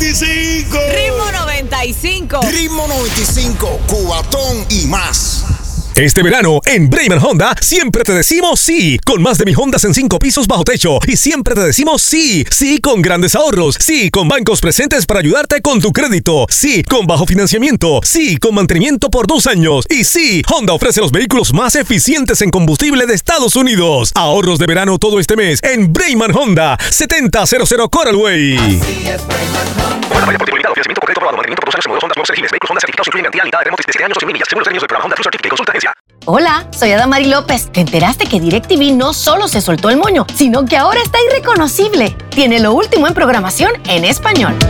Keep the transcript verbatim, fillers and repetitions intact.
cinco. Ritmo noventa y cinco. Ritmo noventa y cinco, Cubatón y más. Este verano, en Brayman Honda, siempre te decimos sí, con más de mil Hondas en cinco pisos bajo techo. Y siempre te decimos sí, sí con grandes ahorros, sí con bancos presentes para ayudarte con tu crédito, sí con bajo financiamiento, sí con mantenimiento por dos años. Y sí, Honda ofrece los vehículos más eficientes en combustible de Estados Unidos. Ahorros de verano todo este mes en Brayman Honda, setenta cero Coral Way. Así es Brayman Honda. Por por limitado, financiamiento con crédito aprobado, mantenimiento por dos años, modelos Honda nuevos elegibles, vehículos Honda certificados incluyen garantía limitada de remoto de siete años o cien millas, según los términos del programa Honda Full Certificate. Consulta agencia. Hola, soy Adamari López. ¿Te enteraste que DirecTV no solo se soltó el moño, sino que ahora está irreconocible? Tiene lo último en programación en español.